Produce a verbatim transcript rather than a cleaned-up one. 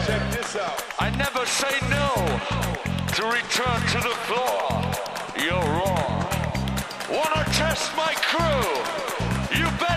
Check this out. I never say no to return to the floor. You're wrong. Wanna test my crew? You bet.